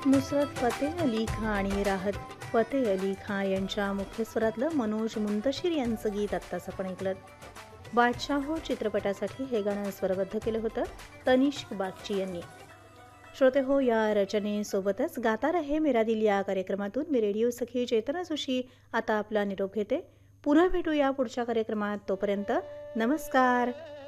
नुसरत फतेह अली खां आणि राहत फतेह अली खां यांच्या मुख्य स्वरातलं मनोज मुंतशिर यांचं गीत आत्ताच आपण ऐकलं. बादशाहो चित्रपटासाठी हे गाणं स्वरबद्ध केलं होतं तनिष्क बागची यांनी. श्रोते हो, या रचनेसोबतच गाता रहे मेरा दिल या कार्यक्रमातून मी रेडिओ सखी चेतना जोशी आता आपला निरोप घेते. पुन्हा भेटूया पुढच्या कार्यक्रमात. तोपर्यंत नमस्कार.